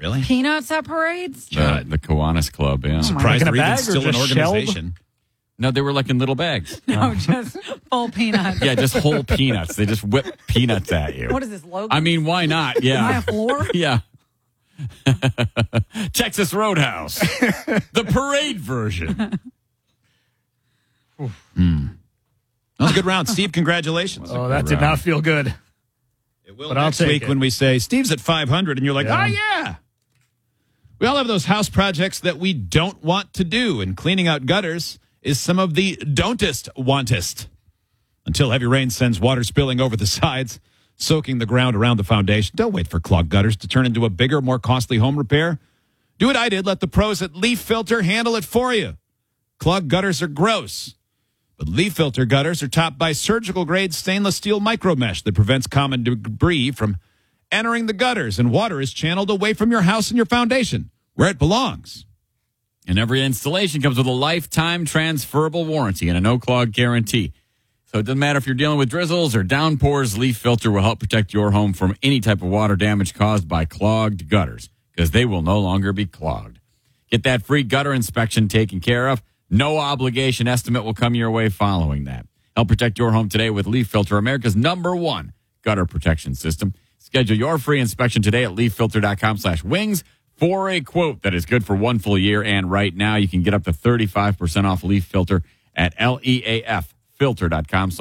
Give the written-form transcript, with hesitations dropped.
Really? Peanuts at parades? The Kiwanis Club, yeah. Surprised Like in a they're even bag or still an just organization. No, they were like in little bags. No, just full peanuts. Yeah, just whole peanuts. They just whip peanuts at you. What is this, Logan? I mean, why not? Am I Yeah. a floor? Yeah. Texas Roadhouse. The parade version. That was a good round. Steve, congratulations. Oh, that did not feel good. It will But I'll next take week it. when we say Steve's at 500 and you're like, Yeah. oh, yeah. We all have those house projects that we don't want to do, and cleaning out gutters is some of the don'test wantest. Until heavy rain sends water spilling over the sides, soaking the ground around the foundation. Don't wait for clogged gutters to turn into a bigger, more costly home repair. Do what I did. Let the pros at Leaf Filter handle it for you. Clogged gutters are gross, but Leaf Filter gutters are topped by surgical-grade stainless steel micromesh that prevents common debris from entering the gutters, and water is channeled away from your house and your foundation, where it belongs. And every installation comes with a lifetime transferable warranty and a no-clog guarantee. So it doesn't matter if you're dealing with drizzles or downpours, Leaf Filter will help protect your home from any type of water damage caused by clogged gutters, because they will no longer be clogged. Get that free gutter inspection taken care of. No obligation estimate will come your way following that. Help protect your home today with Leaf Filter, America's #1 gutter protection system. Schedule your free inspection today at leaffilter.com/wings for a quote that is good for 1 full year. And right now you can get up to 35% off Leaf Filter at leaffilter.com.